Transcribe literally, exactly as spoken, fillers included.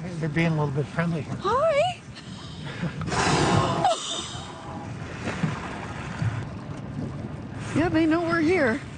They're being a little bit friendly here. Hi. Yeah, they know we're here.